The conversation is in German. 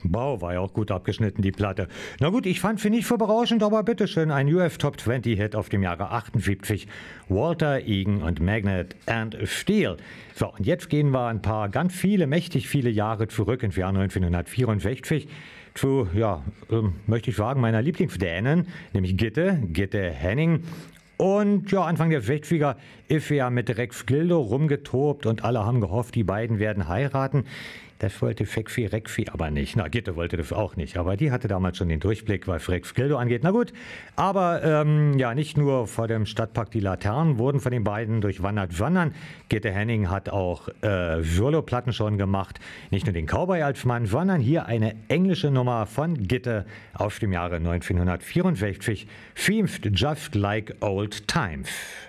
Bau war ja auch gut abgeschnitten, die Platte. Na gut, ich fand sie nicht für berauschend, aber bitteschön, ein UF Top 20 Hit auf dem Jahre 78. Walter, Egan und Magnet and Steel. So, und jetzt gehen wir ein paar mächtig viele Jahre zurück ins Jahr 1964 zu, möchte ich sagen, meiner Lieblingsdänen, nämlich Gitte Henning. Und ja, Anfang der 60er ist er mit Rex Gildo rumgetobt und alle haben gehofft, die beiden werden heiraten. Das wollte Fekfi Rekfi aber nicht. Na, Gitte wollte das auch nicht, aber die hatte damals schon den Durchblick, was Rex Gildo angeht. Na gut, aber nicht nur vor dem Stadtpark die Laternen wurden von den beiden durchwandert, sondern Gitte Henning hat auch Soloplatten schon gemacht. Nicht nur den Cowboy als Mann, sondern hier eine englische Nummer von Gitte aus dem Jahre 1964. Themed Just Like Old Times.